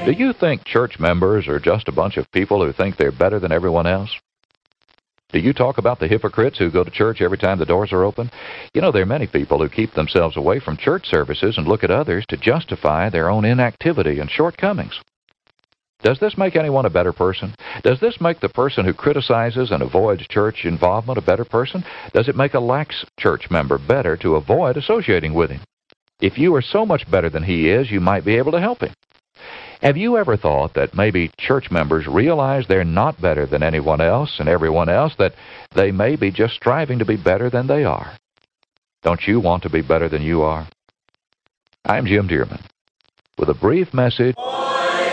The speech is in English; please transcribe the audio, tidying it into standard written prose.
Do you think church members are just a bunch of people who think they're better than everyone else? Do you talk about the hypocrites who go to church every time the doors are open? You know, there are many people who keep themselves away from church services and look at others to justify their own inactivity and shortcomings. Does this make anyone a better person? Does this make the person who criticizes and avoids church involvement a better person? Does it make a lax church member better to avoid associating with him? If you are so much better than he is, you might be able to help him. Have you ever thought that maybe church members realize they're not better than anyone else and everyone else, that they may be just striving to be better than they are? Don't you want to be better than you are? I'm Jim Dearman with a brief message.